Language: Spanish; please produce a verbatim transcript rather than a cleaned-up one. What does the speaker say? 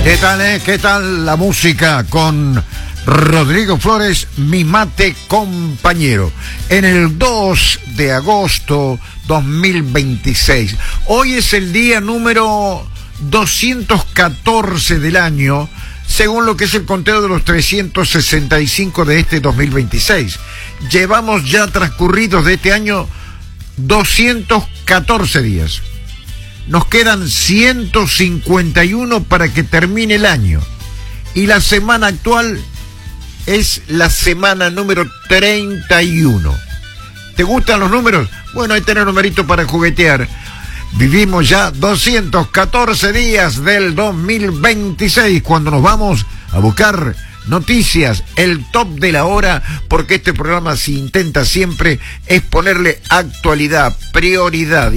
¿Qué tal, eh? ¿Qué tal la música con Rodrigo Flores, mi mate compañero? En el dos de agosto dos mil veintiséis. Hoy es el día número doscientos catorce del año, según lo que es el conteo de los trescientos sesenta y cinco de este dos mil veintiséis. Llevamos ya transcurridos de este año doscientos catorce días. Nos quedan ciento cincuenta y uno para que termine el año. Y la semana actual es la semana número treinta y uno. ¿Te gustan los números? Bueno, ahí tenés un numerito para juguetear. Vivimos ya doscientos catorce días del dos mil veintiséis, cuando nos vamos a buscar noticias, el top de la hora, porque este programa, si intenta siempre, es ponerle actualidad, prioridad.